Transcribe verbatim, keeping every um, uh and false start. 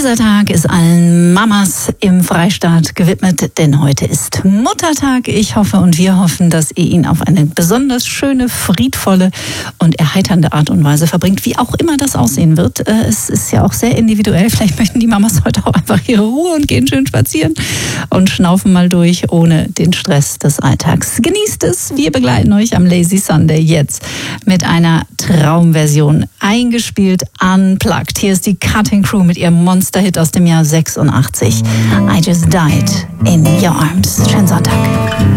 Dieser Tag ist allen Mamas im Freistaat gewidmet, denn heute ist Muttertag. Ich hoffe und wir hoffen, dass ihr ihn auf eine besonders schöne, friedvolle und erheiternde Art und Weise verbringt, wie auch immer das aussehen wird. Es ist ja auch sehr individuell. Vielleicht möchten die Mamas heute auch einfach ihre Ruhe und gehen schön spazieren und schnaufen mal durch, ohne den Stress des Alltags. Genießt es. Wir begleiten euch am Lazy Sunday jetzt mit einer Traumversion, eingespielt, unplugged. Hier ist die Cutting Crew mit ihrem Monster-Hit aus dem Jahr sechsundachtzig. I Just Died in Your Arms. Schönen Sonntag.